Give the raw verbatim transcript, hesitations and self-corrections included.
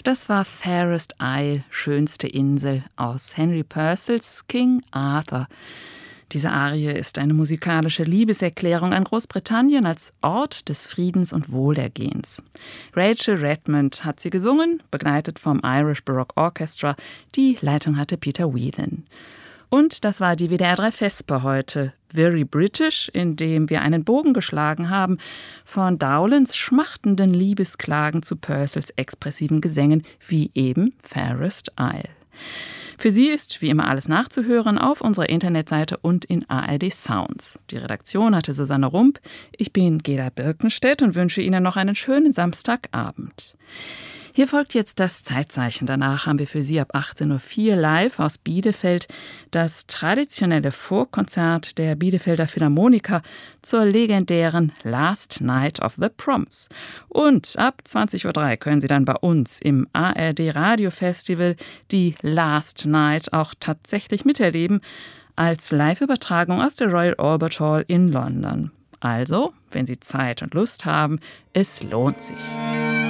Das war Fairest Isle, schönste Insel aus Henry Purcells King Arthur. Diese Arie ist eine musikalische Liebeserklärung an Großbritannien als Ort des Friedens und Wohlergehens. Rachel Redmond hat sie gesungen, begleitet vom Irish Baroque Orchestra. Die Leitung hatte Peter Whelan. Und das war die W D R drei Vesper heute, Very British, in dem wir einen Bogen geschlagen haben von Dowlands schmachtenden Liebesklagen zu Purcells expressiven Gesängen, wie eben Fairest Isle. Für Sie ist wie immer alles nachzuhören auf unserer Internetseite und in A R D Sounds. Die Redaktion hatte Susanne Rump. Ich bin Gela Birkenstedt und wünsche Ihnen noch einen schönen Samstagabend. Hier folgt jetzt das Zeitzeichen. Danach haben wir für Sie ab achtzehn Uhr vier live aus Bielefeld das traditionelle Vorkonzert der Bielefelder Philharmoniker zur legendären Last Night of the Proms. Und ab zwanzig Uhr drei können Sie dann bei uns im A R D Radio Festival die Last Night auch tatsächlich miterleben als Live-Übertragung aus der Royal Albert Hall in London. Also, wenn Sie Zeit und Lust haben, es lohnt sich.